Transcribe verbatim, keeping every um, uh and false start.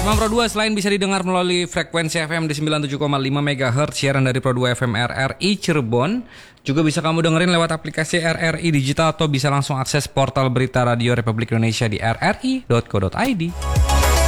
Memang Pro dua selain bisa didengar melalui frekuensi F M di sembilan puluh tujuh koma lima megahertz siaran dari Pro dua F M R R I Cirebon, juga bisa kamu dengerin lewat aplikasi R R I Digital atau bisa langsung akses portal berita radio Republik Indonesia di r r i dot co dot i d.